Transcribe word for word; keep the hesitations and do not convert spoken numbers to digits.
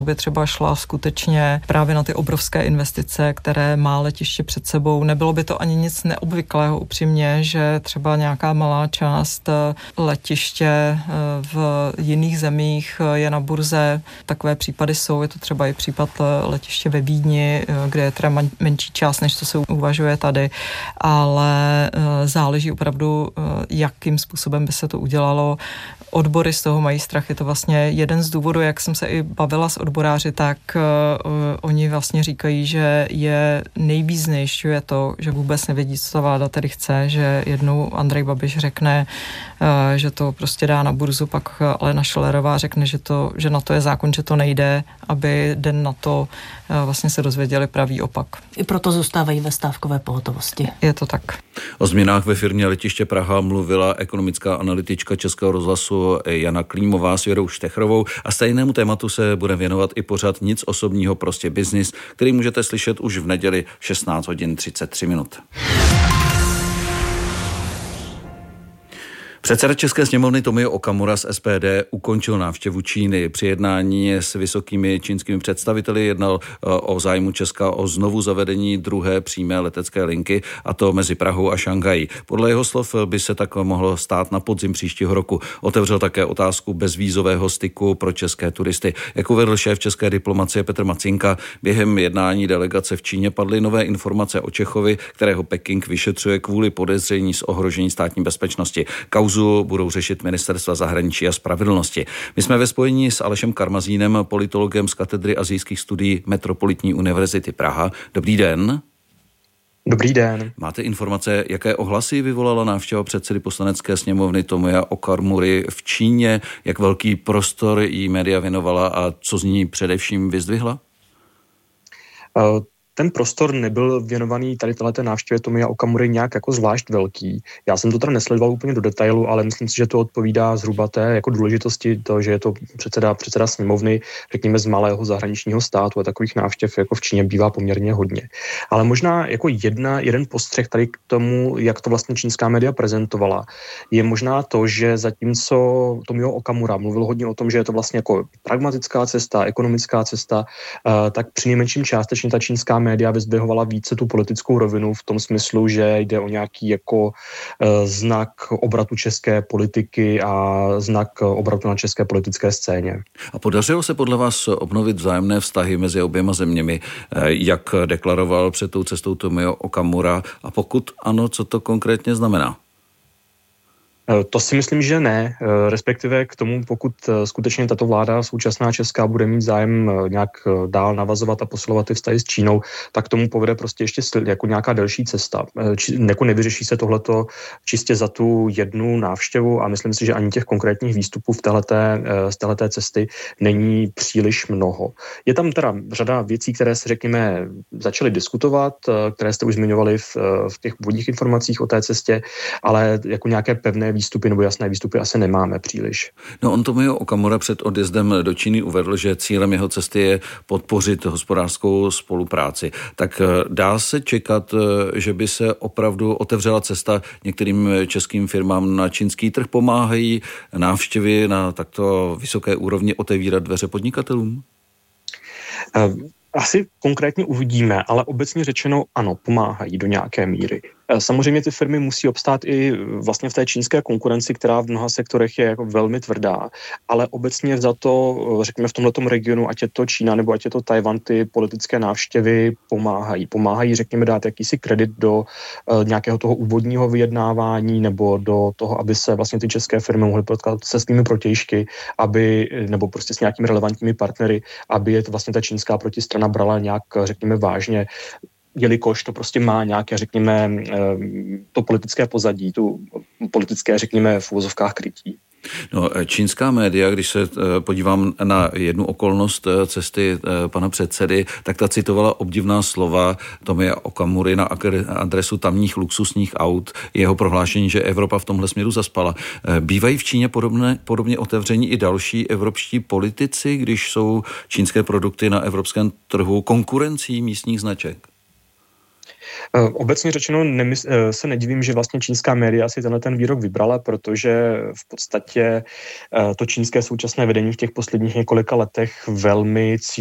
by třeba šla skutečně právě na ty obrovské investice, které má letiště před sebou. Nebylo by to ani nic neobvyklého upřímně, že třeba nějaká malá část letiště v jiných zemích je na burze. Takové případy jsou, je to třeba i případ letiště ve Vídni, kde je teda menší část, než to se uvažuje tady, ale záleží opravdu, jakým způsobem by se to udělalo. Odbory z toho mají strach, je to vlastně jeden z důvodů, jak jsem se i bavila s odboráři, tak uh, oni vlastně říkají, že je nejvíc znejišťuje to, že vůbec nevědí, co ta vláda tedy chce, že jednou Andrej Babiš řekne, uh, že to prostě dá na burzu, pak Alena Schillerová řekne, že, to, že na to je zákon, že to nejde, aby den na to uh, vlastně se dozvěděli pravý opak. I proto zůstávají ve stávkové pohotovosti. Je to tak. O změnách ve firmě Letiště Praha mluvila ekonomická analytička Českého rozhlasu Jana Klímová s Věrou Štechrovou a stejnému tématu se bude věnovat i pořad Nic osobního, prostě biznis, který můžete slyšet už v neděli šestnáct hodin třicet tři minut. Předseda České sněmovny Tomio Okamura z S P D ukončil návštěvu Číny. Při jednání s vysokými čínskými představiteli jednal o zájmu Česka o znovu zavedení druhé přímé letecké linky, a to mezi Prahou a Šanghají. Podle jeho slov by se tak mohlo stát na podzim příštího roku. Otevřel také otázku bezvízového styku pro české turisty. Jak uvedl šéf české diplomacie Petr Macinka, během jednání delegace v Číně padly nové informace o Čechovi, kterého Peking vyšetřuje kvůli podezření z ohrožení státní bezpečnosti. Kauzu budou řešit ministerstva zahraničí a spravedlnosti. My jsme ve spojení s Alešem Karmazínem, politologem z katedry asijských studií Metropolitní univerzity Praha. Dobrý den. Dobrý den. Máte informace, jaké ohlasy vyvolala návštěva předsedy poslanecké sněmovny Tomia Okamury v Číně, jak velký prostor jí média věnovala a co z ní především vyzdvihla? Uh... Ten prostor nebyl věnovaný tady této návštěvě Tomia Okamury nějak jako zvlášť velký. Já jsem to teda nesledoval úplně do detailu, ale myslím si, že to odpovídá zhruba té jako důležitosti to, že je to předseda, předseda sněmovny, řekněme z malého zahraničního státu, a takových návštěv jako v Číně bývá poměrně hodně. Ale možná jako jedna, jeden postřeh tady k tomu, jak to vlastně čínská média prezentovala, je možná to, že zatímco Tomio Okamura mluvil hodně o tom, že je to vlastně jako pragmatická cesta, ekonomická cesta, tak přinejmenším částečně ta čínská média vyzdvihovala více tu politickou rovinu v tom smyslu, že jde o nějaký jako e, znak obratu české politiky a znak obratu na české politické scéně. A podařilo se podle vás obnovit vzájemné vztahy mezi oběma zeměmi, jak deklaroval před tou cestou Tomio Okamura, a pokud ano, co to konkrétně znamená? To si myslím, že ne, respektive k tomu, pokud skutečně tato vláda současná česká bude mít zájem nějak dál navazovat a posilovat ty vztahy s Čínou, tak tomu povede prostě ještě jako nějaká delší cesta. Jako nevyřeší se tohleto čistě za tu jednu návštěvu a myslím si, že ani těch konkrétních výstupů v téhleté, z téhleté cesty není příliš mnoho. Je tam teda řada věcí, které se, řekněme, začaly diskutovat, které jste už zmiňovali v, v těch úvodních informacích o té cestě, ale jako nějaké pevné výstupy nebo jasné výstupy asi nemáme příliš. No, on Tomio Okamura před odjezdem do Číny uvedl, že cílem jeho cesty je podpořit hospodářskou spolupráci. Tak dá se čekat, že by se opravdu otevřela cesta některým českým firmám na čínský trh? Pomáhají návštěvy na takto vysoké úrovni otevírat dveře podnikatelům? Um. Asi konkrétně uvidíme, ale obecně řečeno ano, pomáhají do nějaké míry. Samozřejmě ty firmy musí obstát i vlastně v té čínské konkurenci, která v mnoha sektorech je jako velmi tvrdá, ale obecně za to, řekněme v tomhletom regionu, ať je to Čína nebo ať je to Tajvan, ty politické návštěvy pomáhají. Pomáhají, řekněme, dát jakýsi kredit do uh, nějakého toho úvodního vyjednávání nebo do toho, aby se vlastně ty české firmy mohly potkat se svými protějšky, aby, nebo prostě s nějakými relevantními partnery, aby je to vlastně ta čínská protistrana brala nějak, řekněme, vážně, jelikož to prostě má nějaké, řekněme, to politické pozadí, tu politické, řekněme, v uvozovkách krytí. No, čínská média, když se podívám na jednu okolnost cesty pana předsedy, tak ta citovala obdivná slova Tomia Okamury na adresu tamních luxusních aut, jeho prohlášení, že Evropa v tomhle směru zaspala. Bývají v Číně podobné, podobně otevření i další evropští politici, když jsou čínské produkty na evropském trhu konkurencí místních značek? Obecně řečeno nemys- se nedivím, že vlastně čínská média si tenhle ten výrok vybrala, protože v podstatě to čínské současné vedení v těch posledních několika letech velmi